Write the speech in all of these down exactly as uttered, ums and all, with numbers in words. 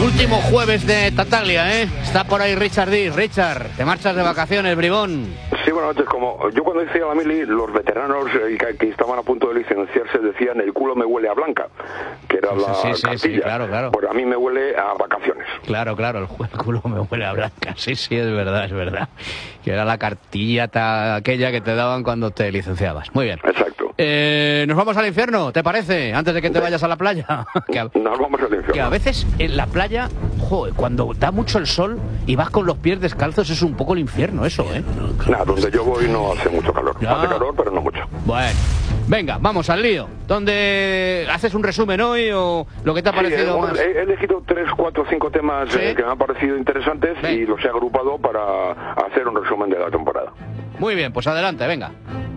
Último jueves de Tataglia, ¿eh? Está por ahí Richard Diz. Richard, te marchas de vacaciones, bribón. Sí, buenas noches. Como yo cuando hice a la mili, los veteranos eh, que, que estaban a punto de licenciarse decían el culo me huele a blanca, que era la sí, sí, cartilla. sí, claro, claro. Pues a mí me huele a vacaciones. Claro, claro, el, el culo me huele a blanca. Sí, sí, es verdad, es verdad. Que era la cartilla ta, aquella que te daban cuando te licenciabas. Muy bien. Exacto. Eh, ¿Nos vamos al infierno, te parece? Antes de que te vayas a la playa. que a, Nos vamos al infierno. Que a veces en la playa, joder, cuando da mucho el sol y vas con los pies descalzos es un poco el infierno eso, ¿eh? Nada, donde yo voy no hace mucho calor. Ya. Hace calor, pero no mucho. Bueno, venga, vamos al lío. ¿Dónde haces un resumen hoy o lo que te ha Sí, parecido eh, bueno, más? he, he elegido tres, cuatro, cinco temas ¿Sí? eh, que me han parecido interesantes. Ven. Y los he agrupado para hacer un resumen de la temporada. Muy bien, pues adelante, venga.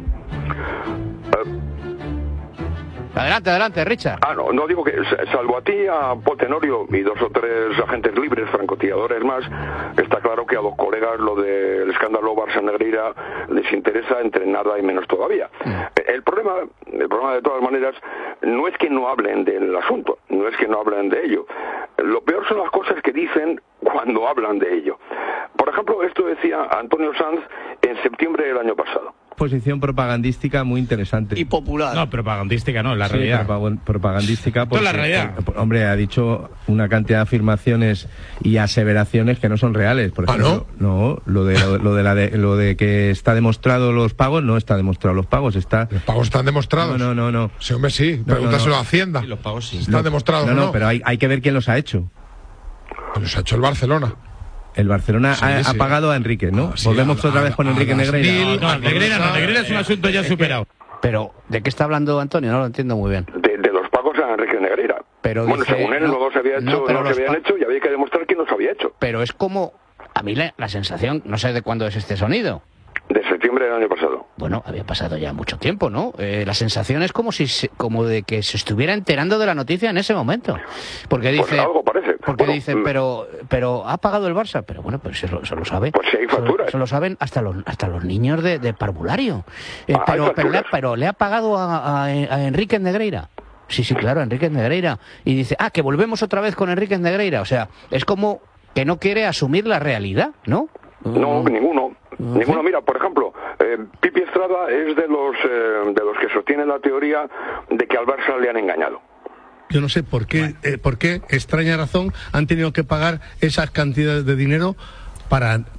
Eh, Adelante, adelante, Richard. Ah, no, no digo que, salvo a ti, a Paul Tenorio y dos o tres agentes libres, francotiradores más, está claro que a los colegas lo del escándalo Barça Negreira les interesa entre nada y menos todavía. Mm. El problema, el problema de todas maneras, no es que no hablen del asunto, no es que no hablen de ello. Lo peor son las cosas que dicen cuando hablan de ello. Por ejemplo, esto decía Antonio Sanz en septiembre del año pasado. Posición propagandística muy interesante. Y popular. No, propagandística no, la sí, realidad. Propag propagandística porque, la realidad. Porque, hombre, ha dicho una cantidad de afirmaciones y aseveraciones que no son reales. Por ejemplo, ¿Ah, no? No, lo de, lo, lo, de la de, lo de que está demostrado los pagos, no está demostrado los pagos. Está... ¿Los pagos están demostrados? No, no, no. no. Sí, hombre, sí. No, Pregúntaselo no, no. a Hacienda. Sí, los pagos sí. ¿Están no, demostrados no, o no? no, pero hay, hay que ver quién los ha hecho. Los ha hecho el Barcelona. El Barcelona Sí, ha, sí. ha pagado a Enrique, ¿no? Ah, sí, Volvemos a- otra a- vez con a Enrique las Negreira. mil- No, Negreira no, Negreira es un asunto ya superado. Pero, ¿de qué está hablando Antonio? No lo entiendo muy bien. De, de los pagos a Enrique Negreira. Pero bueno, dice, según él, no, no, se había no, hecho, pero no, se los habían pa- hecho y había que demostrar quién los había hecho. Pero es como, a mí la, la sensación, no sé de cuándo es este sonido. De septiembre del año pasado. Bueno, había pasado ya mucho tiempo, ¿no? Eh, la sensación es como si se, como de que se estuviera enterando de la noticia en ese momento. Porque dice, Pues algo parece. porque Bueno, dicen, mm, pero pero ha pagado el Barça, pero bueno, pues eso, eso lo sabe. Pues sí hay facturas. Eso lo saben hasta los hasta los niños de, de parvulario. Eh, Ah, hay pero, pero, le ha, facturas. pero le ha pagado a, a, a Enrique Negreira. Sí, sí, claro, a Enrique Negreira. Y dice, ah, que volvemos otra vez con Enrique Negreira. O sea, es como que no quiere asumir la realidad, ¿no? No, Mm. ninguno. Ninguno. Mira, por ejemplo, eh, Pipi Estrada es de los eh, de los que sostienen la teoría de que al Barça le han engañado. Yo no sé por qué, eh, por qué, extraña razón, han tenido que pagar esas cantidades de dinero para